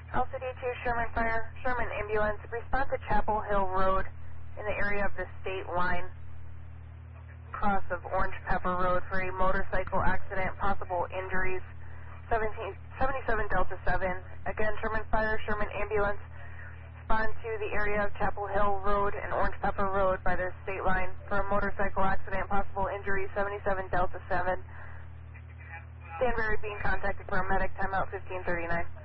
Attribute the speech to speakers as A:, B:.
A: LCD-2 Sherman Fire, Sherman Ambulance, respond to Chapel Hill Road in the area of the state line, cross of Orange Pepper Road for a motorcycle accident, possible injuries, 77 Delta 7. Again, Sherman Fire, Sherman Ambulance, respond to the area of Chapel Hill Road and Orange Pepper Road by the state line for a motorcycle accident, possible injuries, 77 Delta 7. Danbury being contacted for a medic, timeout 1539.